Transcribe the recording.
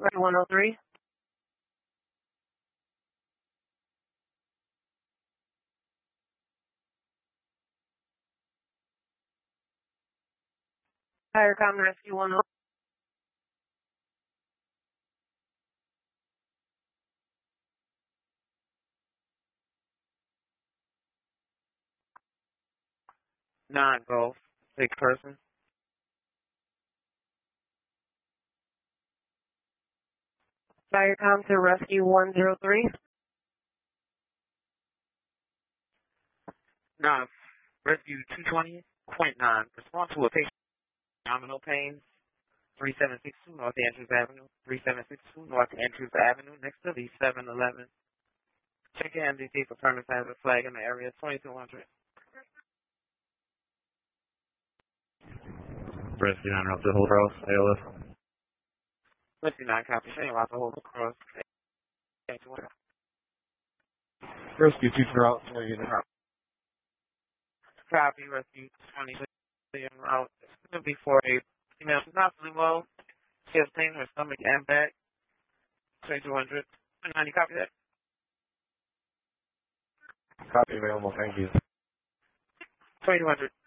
103. Fire Common Rescue 103. Non-golf, 6 person. Fire Comm to Rescue 103. Now, rescue 220.9. Response to a patient abdominal pain. 3762 North Andrews Avenue. 3762 North Andrews Avenue, next to the 7-Eleven. Check your MDT for permit has a flag in the area. 2200. Rescue 9 Route to Hold Cross, ALS. 59 copy. Shane Route to Hold Cross. Rescue 2 Route to Unit. Copy. Rescue 20 route. It's going to be for a female not feeling well. She has pain in her stomach and back. 2200. 90 copy that. Copy available, thank you. 2200.